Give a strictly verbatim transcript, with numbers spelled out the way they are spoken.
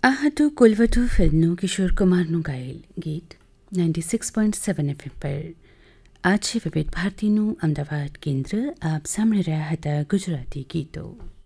આ હતું કુલવધુ ફિલ્મનું કિશોર કુમારનું ગાયેલ ગીત ninety six point seven FM પર. આ છે વિવિધ ભારતીનું અમદાવાદ કેન્દ્ર. આપ સાંભળી રહ્યા હતા ગુજરાતી ગીતો.